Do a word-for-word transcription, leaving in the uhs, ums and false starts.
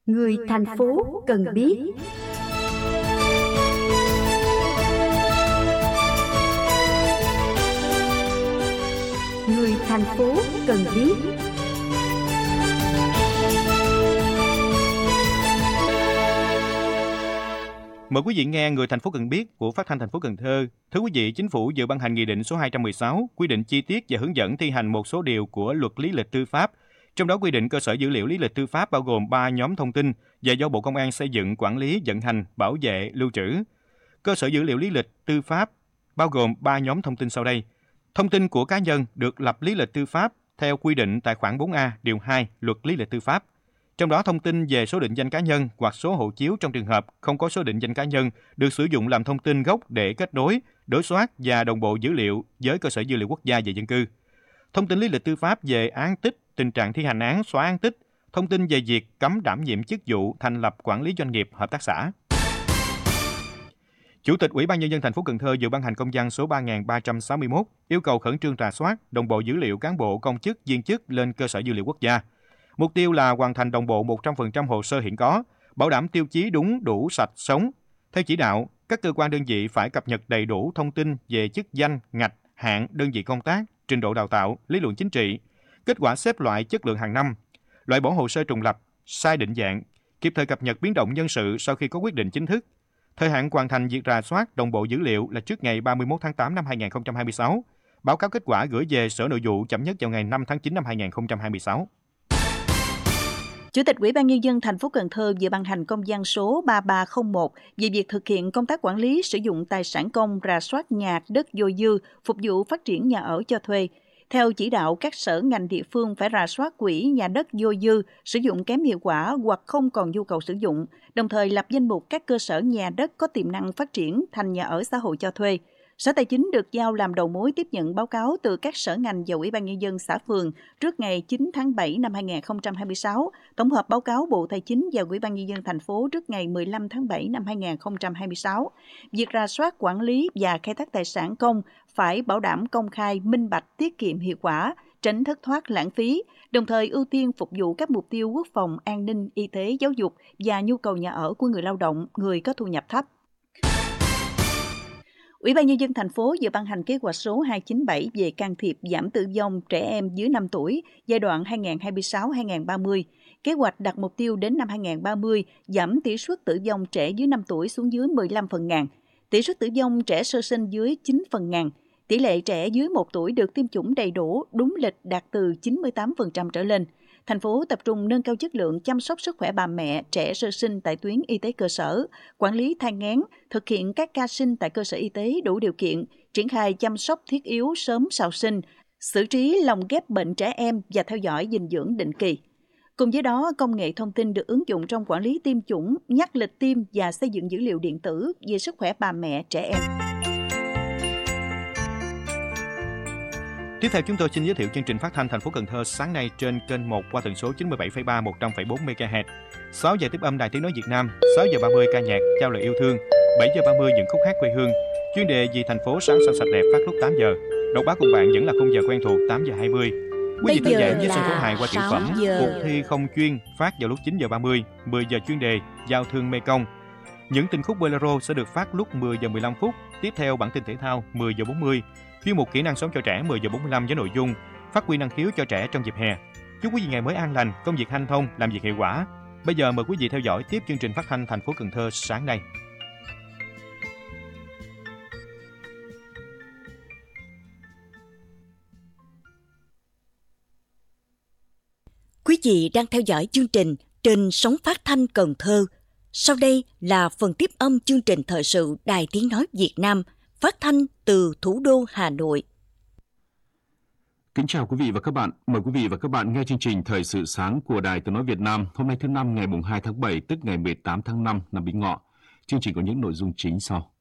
Người thành phố cần biết. Người thành phố cần biết. Mời quý vị nghe Người thành phố cần biết của Phát thanh thành phố Cần Thơ. Thưa quý vị, Chính phủ vừa ban hành Nghị định số hai trăm mười sáu quy định chi tiết và hướng dẫn thi hành một số điều của Luật Lý lịch tư pháp. Trong đó quy định cơ sở dữ liệu lý lịch tư pháp bao gồm ba nhóm thông tin và do Bộ Công an xây dựng, quản lý, vận hành, bảo vệ, lưu trữ. Cơ sở dữ liệu lý lịch tư pháp bao gồm ba nhóm thông tin sau đây. Thông tin của cá nhân được lập lý lịch tư pháp theo quy định tại khoản bốn A điều hai Luật Lý lịch tư pháp. Trong đó thông tin về số định danh cá nhân hoặc số hộ chiếu trong trường hợp không có số định danh cá nhân được sử dụng làm thông tin gốc để kết nối, đối soát và đồng bộ dữ liệu với cơ sở dữ liệu quốc gia về dân cư. Thông tin lý lịch tư pháp về án tích, tình trạng thi hành án, xóa án tích, thông tin về việc cấm đảm nhiệm chức vụ, thành lập quản lý doanh nghiệp, hợp tác xã. Chủ tịch Ủy ban Nhân dân thành phố Cần Thơ vừa ban hành công văn số ba nghìn ba trăm sáu mươi mốt yêu cầu khẩn trương rà soát, đồng bộ dữ liệu cán bộ, công chức, viên chức lên cơ sở dữ liệu quốc gia. Mục tiêu là hoàn thành đồng bộ một trăm phần trăm hồ sơ hiện có, bảo đảm tiêu chí đúng, đủ, sạch, sống. Theo chỉ đạo, các cơ quan đơn vị phải cập nhật đầy đủ thông tin về chức danh, ngạch, hạng, đơn vị công tác, trình độ đào tạo, lý luận chính trị, kết quả xếp loại chất lượng hàng năm, loại bỏ hồ sơ trùng lập, sai định dạng, kịp thời cập nhật biến động nhân sự sau khi có quyết định chính thức. Thời hạn hoàn thành việc rà soát đồng bộ dữ liệu là trước ngày ba mươi mốt tháng tám năm hai nghìn không trăm hai mươi sáu. Báo cáo kết quả gửi về Sở Nội vụ chậm nhất vào ngày năm tháng chín năm hai nghìn không trăm hai mươi sáu. Chủ tịch Ủy ban Nhân dân thành phố Cần Thơ vừa ban hành công văn số ba ba không một về việc thực hiện công tác quản lý sử dụng tài sản công, rà soát nhà đất dôi dư, phục vụ phát triển nhà ở cho thuê. Theo chỉ đạo, các sở ngành địa phương phải rà soát quỹ nhà đất dôi dư, sử dụng kém hiệu quả hoặc không còn nhu cầu sử dụng, đồng thời lập danh mục các cơ sở nhà đất có tiềm năng phát triển thành nhà ở xã hội cho thuê. Sở Tài chính được giao làm đầu mối tiếp nhận báo cáo từ các sở ngành và Ủy ban Nhân dân xã phường trước ngày chín tháng bảy năm hai nghìn không trăm hai mươi sáu, tổng hợp báo cáo Bộ Tài chính và Ủy ban Nhân dân thành phố trước ngày mười lăm tháng bảy năm hai nghìn không trăm hai mươi sáu. Việc rà soát, quản lý và khai thác tài sản công phải bảo đảm công khai, minh bạch, tiết kiệm hiệu quả, tránh thất thoát lãng phí, đồng thời ưu tiên phục vụ các mục tiêu quốc phòng, an ninh, y tế, giáo dục và nhu cầu nhà ở của người lao động, người có thu nhập thấp. Ủy ban Nhân dân thành phố vừa ban hành kế hoạch số hai trăm chín mươi bảy về can thiệp giảm tử vong trẻ em dưới năm tuổi giai đoạn hai nghìn không trăm hai mươi sáu đến hai nghìn không trăm ba mươi. Kế hoạch đặt mục tiêu đến năm hai nghìn không trăm ba mươi giảm tỷ suất tử vong trẻ dưới năm tuổi xuống dưới mười lăm phần ngàn, tỷ suất tử vong trẻ sơ sinh dưới chín phần ngàn, tỷ lệ trẻ dưới một tuổi được tiêm chủng đầy đủ đúng lịch đạt từ chín mươi tám phần trăm trở lên. Thành phố tập trung nâng cao chất lượng chăm sóc sức khỏe bà mẹ, trẻ sơ sinh tại tuyến y tế cơ sở, quản lý thai nghén, thực hiện các ca sinh tại cơ sở y tế đủ điều kiện, triển khai chăm sóc thiết yếu sớm sau sinh, xử trí lồng ghép bệnh trẻ em và theo dõi dinh dưỡng định kỳ. Cùng với đó, công nghệ thông tin được ứng dụng trong quản lý tiêm chủng, nhắc lịch tiêm và xây dựng dữ liệu điện tử về sức khỏe bà mẹ, trẻ em. Tiếp theo chúng tôi xin giới thiệu chương trình phát thanh thành phố Cần Thơ sáng nay trên kênh một qua tần số chín mươi bảy phẩy ba, một trăm phẩy bốn mê ga héc. sáu giờ tiếp âm Đài Tiếng nói Việt Nam, sáu giờ ba mươi ca nhạc trao lời yêu thương, bảy giờ ba mươi những khúc hát quê hương. Chuyên đề vì thành phố sáng xanh sạch đẹp phát lúc tám giờ. Đọc báo cùng bạn vẫn là khung giờ quen thuộc tám giờ hai mươi. Quý vị thư giãn với sân khấu hài qua tiểu phẩm cuộc thi không chuyên phát vào lúc chín giờ ba mươi, mười giờ chuyên đề giao thương Mê Công. Những tình khúc bolero sẽ được phát lúc mười giờ mười lăm phút. Tiếp theo bản tin thể thao mười giờ bốn mươi. Chuyên mục kỹ năng sống cho trẻ mười giờ bốn mươi lăm với nội dung phát huy năng khiếu cho trẻ trong dịp hè. Chúc quý vị ngày mới an lành, công việc hanh thông, làm việc hiệu quả. Bây giờ mời quý vị theo dõi tiếp chương trình phát thanh thành phố Cần Thơ sáng nay. Quý vị đang theo dõi chương trình trên sóng phát thanh Cần Thơ. Sau đây là phần tiếp âm chương trình thời sự Đài Tiếng nói Việt Nam phát thanh từ thủ đô Hà Nội. Kính chào quý vị và các bạn. Mời quý vị và các bạn nghe chương trình Thời sự sáng của Đài Tiếng nói Việt Nam hôm nay thứ năm ngày hai tháng bảy tức ngày mười tám tháng năm năm Bính Ngọ. Chương trình có những nội dung chính sau.